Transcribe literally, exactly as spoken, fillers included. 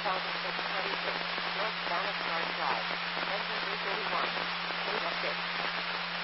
thousand six twenty-six, North Bannockburn Drive, engine three thirty-one, eight of six.